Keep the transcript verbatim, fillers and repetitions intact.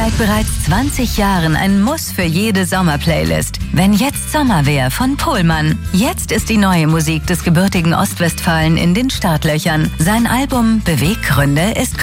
Seit bereits zwanzig Jahren ein Muss für jede Sommerplaylist. Wenn jetzt Sommer wär von Pohlmann. Jetzt ist die neue Musik des gebürtigen Ostwestfalen in den Startlöchern. Sein Album Beweggründe ist